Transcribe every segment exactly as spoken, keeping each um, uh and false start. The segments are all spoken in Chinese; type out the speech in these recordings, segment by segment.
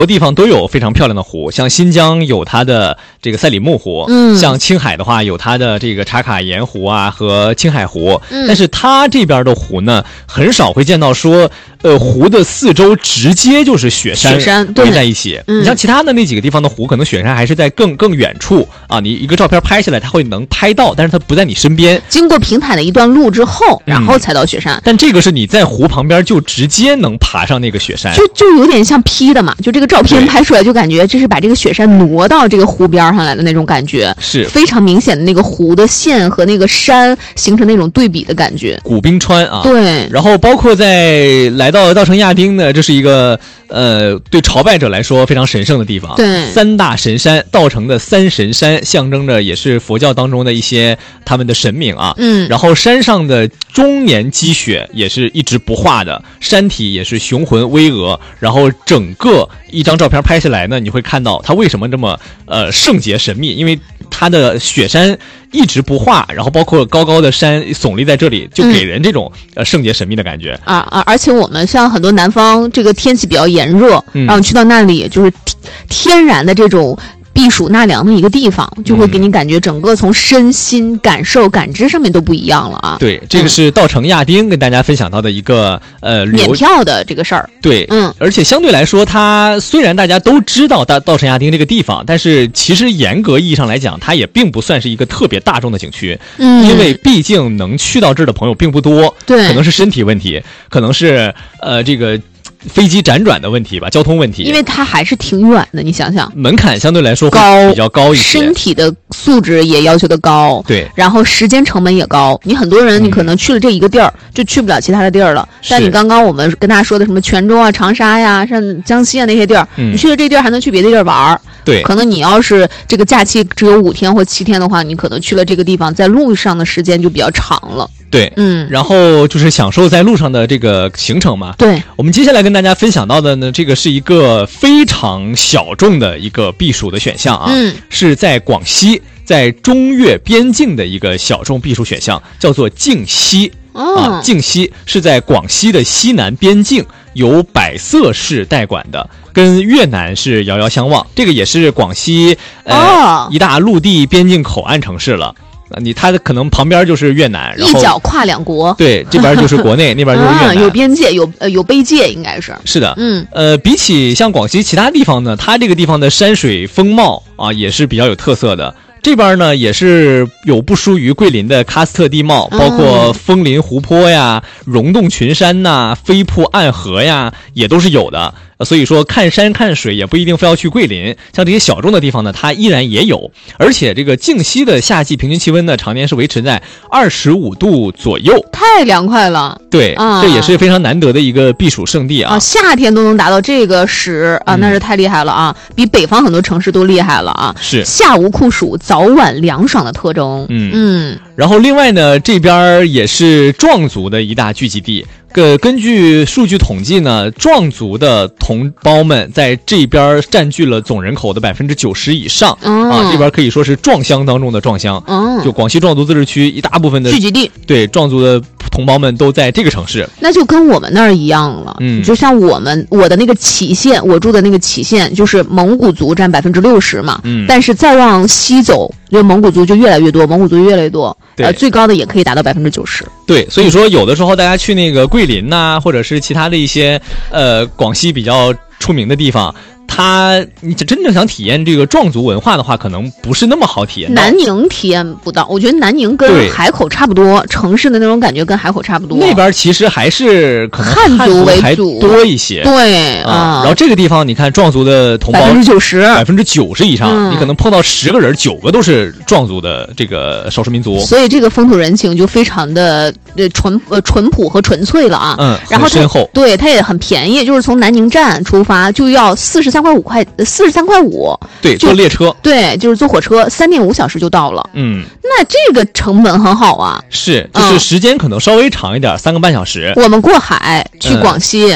多地方都有非常漂亮的湖，像新疆有它的这个赛里木湖， 嗯， 像青海的话有它的这个茶卡盐湖啊和青海湖， 嗯， 但是它这边的湖呢，很少会见到说，呃，湖的四周直接就是雪山雪山围在一起。 嗯， 你像其他的那几个地方的湖，可能雪山还是在更更远处啊，你一个照片拍下来，它会能拍到，但是它不在你身边。 经过平坦的一段路之后，然后才到雪山。 嗯，但这个是你在湖旁边就直接能爬上那个雪山， 就就有点像 P 的嘛，就这个照片拍出来就感觉这是把这个雪山挪到这个湖边上来的那种感觉， 是非常明显的那个湖的线和那个山形成那种对比的感觉。 古冰川啊， 对。 然后包括在来到稻城亚丁呢，这是一个呃对朝拜者来说非常神圣的地方。 对， 三大神山，稻城的三神山象征着也是佛教当中的一些他们的神明啊。 嗯， 然后山上的终年积雪也是一直不化的，山体也是雄浑巍峨，然后整个一张照片拍下来呢，你会看到它为什么这么呃圣洁神秘，因为它的雪山一直不化，然后包括高高的山耸立在这里，就给人这种、嗯、呃圣洁神秘的感觉啊啊！而且我们像很多南方这个天气比较炎热， 嗯、 然后去到那里就是天然的这种避暑纳凉的一个地方，就会给你感觉整个从身心感受感知上面都不一样了啊。 对，这个是稻城亚丁跟大家分享到的一个呃免票的这个事儿。 对， 嗯， 而且相对来说，它虽然大家都知道稻稻城亚丁这个地方，但是其实严格意义上来讲，它也并不算是一个特别大众的景区。 嗯， 因为毕竟能去到这儿的朋友并不多。 对， 可能是身体问题，可能是呃这个飞机辗转的问题吧，交通问题。 因为它还是挺远的，你想想， 门槛相对来说会高， 比较高一些， 身体的素质也要求的高， 对， 然后时间成本也高。你很多人你可能去了这一个地儿、嗯、就去不了其他的地儿了。但你刚刚我们跟大家说的什么泉州啊、长沙呀、像江西啊那些地儿、嗯，你去了这地儿还能去别的地儿玩。 对， 可能你要是这个假期只有五天或七天的话，你可能去了这个地方，在路上的时间就比较长了。 对， 嗯， 然后就是享受在路上的这个行程嘛。 对， 我们接下来跟大家分享到的呢，这个是一个非常小众的一个避暑的选项啊， 嗯， 是在广西，在中越边境的一个小众避暑选项，叫做靖西。 哦、 啊，靖西是在广西的西南边境，由百色市代管的，跟越南是遥遥相望。这个也是广西呃、 哦、 一大陆地边境口岸城市了。你它的可能旁边就是越南，然后一脚跨两国， 对，这边就是国内，那边就是越南， 嗯、有边界，有呃有边界，应该是是的， 嗯， 呃，比起像广西其他地方呢，它这个地方的山水风貌啊也是比较有特色的。这边呢也是有不输于桂林的喀斯特地貌，包括枫林湖泊呀、溶洞群山呐、飞瀑暗河呀，也都是有的。所以说看山看水也不一定非要去桂林，像这些小众的地方呢，它依然也有。而且这个靖西的夏季平均气温呢，常年是维持在二十五度左右， 太凉快了。 对、啊，这也是非常难得的一个避暑胜地啊！ 啊夏天都能达到这个时啊，那是太厉害了啊！嗯、比北方很多城市都厉害了啊！ 是夏无酷暑，早晚凉爽的特征。 嗯嗯。 然后另外呢，这边也是壮族的一大聚集地。个根据数据统计呢，壮族的同胞们在这边占据了总人口的百分之九十以上、 嗯、 啊，这边可以说是壮乡当中的壮乡。 嗯， 就广西壮族自治区一大部分的聚集地， 对壮族的同胞们都在这个城市。 那就跟我们那儿一样了， 嗯， 就像我们我的那个祁县，我住的那个祁县，就是蒙古族占百分之六十嘛， 嗯， 但是再往西走，就蒙古族就越来越多，蒙古族越来越多， 对， 呃，最高的也可以达到百分之九十。 对，所以说有的时候大家去那个桂林呐、啊，或者是其他的一些呃广西比较出名的地方，它你真正想体验这个壮族文化的话，可能不是那么好体验。 南宁体验不到，我觉得南宁跟海口差不多，城市的那种感觉跟海口差不多。 那边其实还是可能汉族为主多一些， 对啊、嗯。然后这个地方你看壮族的同胞百分之九十， 百分之九十以上、 嗯， 你可能碰到十个人，九个都是壮族的这个少数民族， 所以这个风土人情就非常的呃淳呃淳朴和纯粹了啊。 嗯， 然后很深厚， 对，它也很便宜，就是从南宁站出发就要四十三块五块，四十三块五， 对，坐列车， 对，就是坐火车，三点五小时就到了。 嗯， 那这个成本很好啊。 是，就是时间可能稍微长一点，嗯、三个半小时。 我们过海去广西。嗯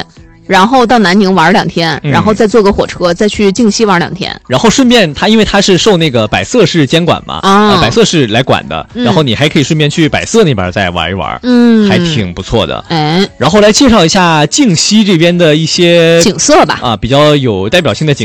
然后到南宁玩两天， 嗯、 然后再坐个火车再去靖西玩两天， 然后顺便它因为它是受那个百色市监管嘛， 啊、 呃，百色市来管的、嗯，然后你还可以顺便去百色那边再玩一玩， 嗯， 还挺不错的。 哎， 然后来介绍一下靖西这边的一些景色吧， 啊，比较有代表性的景。